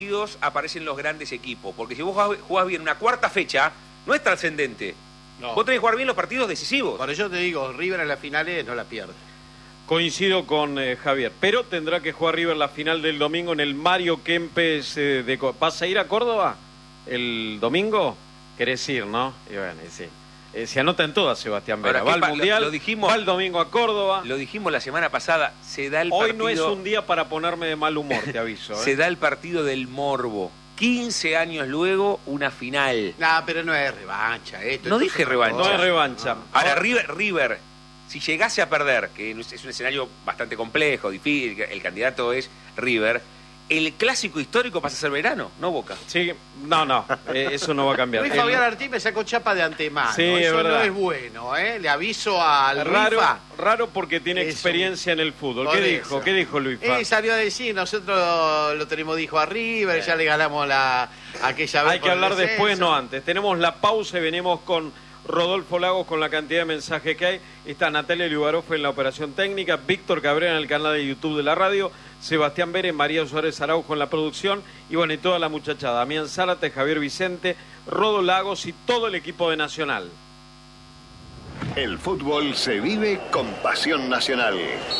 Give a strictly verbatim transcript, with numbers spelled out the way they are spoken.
aparecen los grandes equipos, porque si vos jugás, jugás bien una cuarta fecha, no es trascendente. No. Vos tenés que jugar bien los partidos decisivos. Por eso te digo, River en las finales no la pierde. Coincido con eh, Javier, pero tendrá que jugar River la final del domingo en el Mario Kempes eh, de... ¿Vas a ir a Córdoba el domingo? ¿Querés ir, no? Y bueno, y sí. Eh, se anotan todas, Sebastián Vera. Ahora, va al Mundial, lo, lo dijimos, va el domingo a Córdoba. Lo dijimos la semana pasada, se da el Hoy partido... no es un día para ponerme de mal humor, te aviso. ¿eh? Se da el partido del morbo. quince años luego, una final. No, pero no es revancha. Esto, no esto dije es revancha. No es revancha. No. Ahora, River, River, si llegase a perder, que es un escenario bastante complejo, difícil, el candidato es River... El clásico histórico pasa a ser Verano, no Boca. Sí, no, no, eh, eso no va a cambiar. Luis Fabián Artí me sacó chapa de antemano. Sí, eso es verdad. no es bueno, ¿eh? Le aviso al raro, Luisfa. Raro porque tiene Eso. experiencia en el fútbol. Por ¿Qué eso. dijo? ¿Qué dijo Luisfa? Él salió a decir, nosotros lo tenemos dijo a River, eh. ya le ganamos la aquella vez. Hay que hablar después, no antes. Tenemos la pausa y venimos con Rodolfo Lagos con la cantidad de mensajes que hay. Está Natalia Liubarov en la operación técnica, Víctor Cabrera en el canal de YouTube de la radio, Sebastián Vélez, María Suárez Araujo en la producción y bueno, y toda la muchachada, Damián Zárate, Javier Vicente, Rodo Lagos y todo el equipo de Nacional. El fútbol se vive con pasión nacional.